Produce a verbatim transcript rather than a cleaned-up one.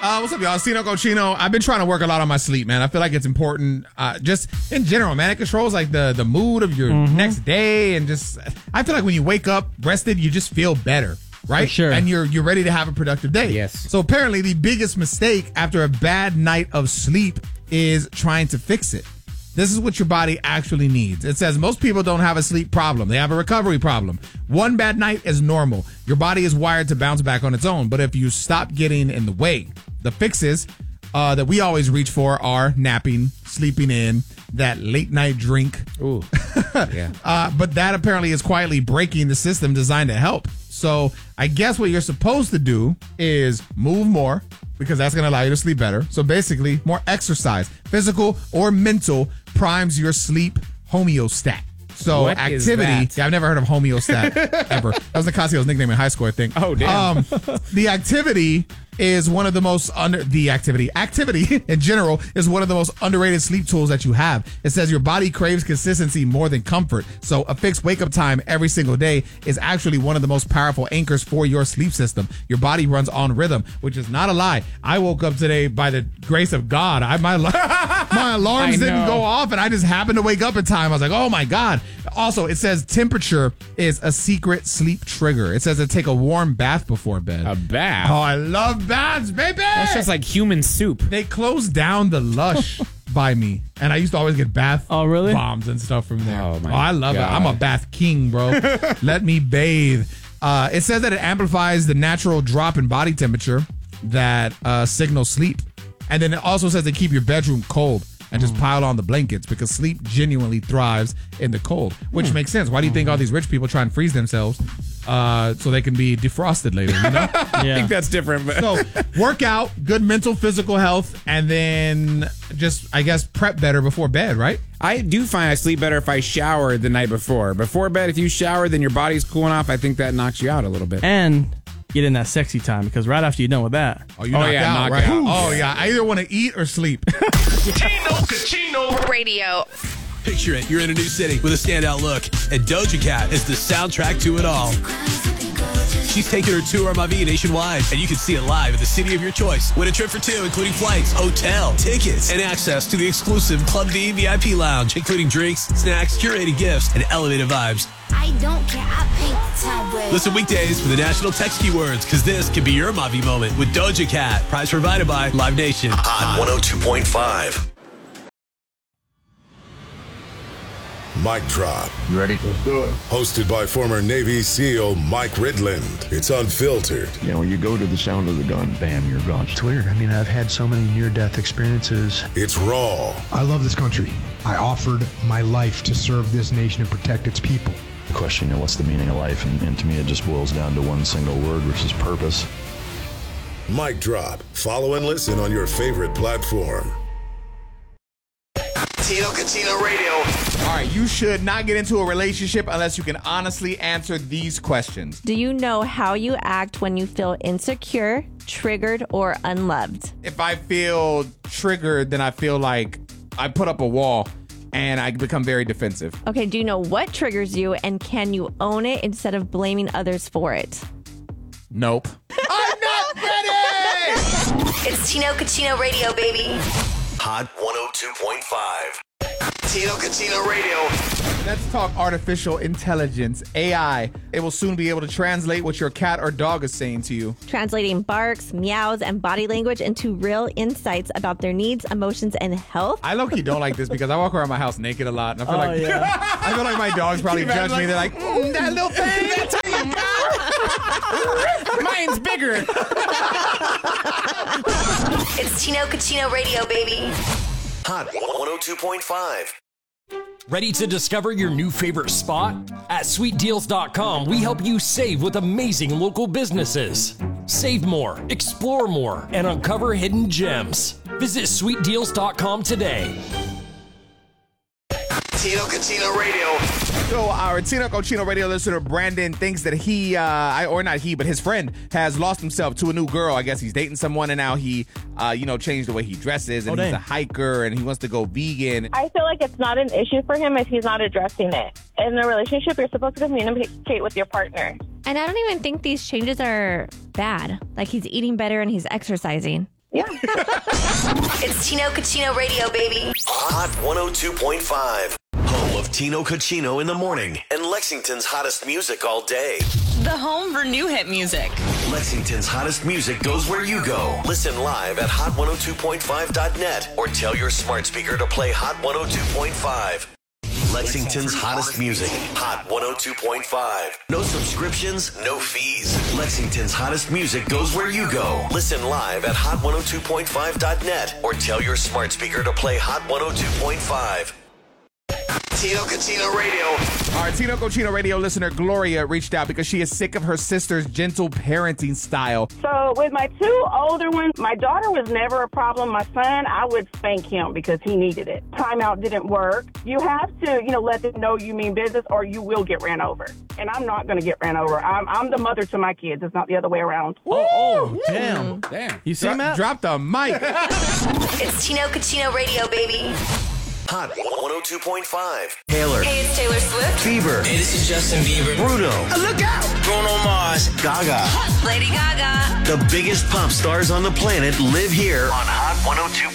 Uh, what's up, y'all? Tino Cochino. I've been trying to work a lot on my sleep, man. I feel like it's important, uh, just in general, man. It controls like the, the mood of your mm-hmm. next day, and just I feel like when you wake up rested, you just feel better, right? For sure. And you're you're ready to have a productive day. Yes. So apparently, the biggest mistake after a bad night of sleep is trying to fix it. This is what your body actually needs. It says most people don't have a sleep problem. They have a recovery problem. One bad night is normal. Your body is wired to bounce back on its own. But if you stop getting in the way, the fixes uh, that we always reach for are napping, sleeping in, that late night drink. Ooh. Yeah. uh, but that apparently is quietly breaking the system designed to help. So I guess what you're supposed to do is move more, because that's going to allow you to sleep better. So basically, more exercise, physical or mental, primes your sleep homeostat. So what activity, yeah, I've never heard of homeostat ever. That was Nicasio's nickname in high school, I think. Oh, damn. Um, the activity is one of the most under the activity activity in general is one of the most underrated sleep tools that you have. It says your body craves consistency more than comfort. So a fixed wake up time every single day is actually one of the most powerful anchors for your sleep system. Your body runs on rhythm, which is not a lie. I woke up today by the grace of God. I my my alarms didn't go off, and I just happened to wake up in time. I was like, oh my God. Also, it says temperature is a secret sleep trigger. It says to take a warm bath before bed. A bath? Oh, I love baths, baby. That's just like human soup. They closed down the Lush by me, and I used to always get bath oh, really? bombs and stuff from there. Oh, my oh I love God. it. I'm a bath king, bro. Let me bathe. Uh, it says that it amplifies the natural drop in body temperature that uh, signals sleep. And then it also says to keep your bedroom cold and just pile on the blankets, because sleep genuinely thrives in the cold, which makes sense. Why do you think all these rich people try and freeze themselves uh, so they can be defrosted later? You know? Yeah. I think that's different. But. So work out, good mental, physical health, and then just, I guess, prep better before bed, right? I do find I sleep better if I shower the night before. Before bed, if you shower, then your body's cooling off. I think that knocks you out a little bit. And get in that sexy time, because right after you're done with that. Oh, you oh, knocked yeah, out, knock right? out. Oh, yeah. I either want to eat or sleep. Tino Cochino Radio. Picture it, you're in a new city with a standout look, and Doja Cat is the soundtrack to it all. She's taking her tour on Mavi nationwide, and you can see it live at the city of your choice. Win a trip for two, including flights, hotel, tickets, and access to the exclusive Club V V I P lounge, including drinks, snacks, curated gifts, and elevated vibes. I don't care, I paint the town red. Listen weekdays for the national text keywords, because this could be your Mavi moment with Doja Cat. Prize provided by Live Nation. On one oh two point five. Mic Drop. You ready? Let's do it. Hosted by former Navy SEAL Mike Ridland. It's unfiltered. You know, when you go to the sound of the gun, bam, you're gone. It's weird. I mean, I've had so many near-death experiences. It's raw. I love this country. I offered my life to serve this nation and protect its people. The question, you know, what's the meaning of life? And, and to me, it just boils down to one single word, which is purpose. Mic Drop. Follow and listen on your favorite platform. Tino Cochino Radio. All right, you should not get into a relationship unless you can honestly answer these questions. Do you know how you act when you feel insecure, triggered, or unloved? If I feel triggered, then I feel like I put up a wall and I become very defensive. Okay, do you know what triggers you, and can you own it instead of blaming others for it? Nope. I'm not ready! It's Tino Cochino Radio, baby. Hot one oh two point five. Tino Cochino Radio. Let's talk artificial intelligence, A I. It will soon be able to translate what your cat or dog is saying to you. Translating barks, meows, and body language into real insights about their needs, emotions, and health. I low-key don't like this because I walk around my house naked a lot, and I feel Oh, like yeah. I feel like my dogs probably judge me. They're like, mm, that little thing. Mine's bigger. It's Tino Cochino Radio, baby. Hot one oh two point five. Ready to discover your new favorite spot? At sweet deals dot com, we help you save with amazing local businesses. Save more, explore more, and uncover hidden gems. Visit sweet deals dot com today. Tino Cochino Radio. So our Tino Cochino Radio listener Brandon thinks that he, uh, I, or not he, but his friend has lost himself to a new girl. I guess he's dating someone, and now he, uh, you know, changed the way he dresses, and Oh, he's dang. a hiker, and he wants to go vegan. I feel like it's not an issue for him if he's not addressing it. In a relationship, you're supposed to communicate with your partner. And I don't even think these changes are bad. Like, he's eating better and he's exercising. Yeah. It's Tino Cucino Radio, baby. Hot one oh two point five. Home of Tino Cucino in the morning and Lexington's hottest music all day. The home for new hit music. Lexington's hottest music goes where you go. Listen live at hot one oh two point five dot net or tell your smart speaker to play Hot one oh two point five. Lexington's hottest music. Hot one oh two point five. No subscriptions, no fees. Lexington's hottest music goes where you go. Listen live at hot one oh two point five dot net or tell your smart speaker to play Hot one oh two point five. Tino Cucino Radio. Our Tino Cucino Radio listener Gloria reached out because she is sick of her sister's gentle parenting style. So with my two older ones, my daughter was never a problem. My son, I would spank him because he needed it. Timeout didn't work. You have to, you know, let them know you mean business or you will get ran over. And I'm not going to get ran over. I'm, I'm the mother to my kids. It's not the other way around. Oh, oh damn. Damn. You see Dro- that? Drop the mic. It's Tino Cucino Radio, baby. Hot one oh two point five. Taylor. Hey, it's Taylor Swift. Bieber. Hey, this is Justin Bieber. Bruno. Oh, look out! Bruno Mars. Gaga. Lady Gaga. The biggest pop stars on the planet live here on Hot one oh two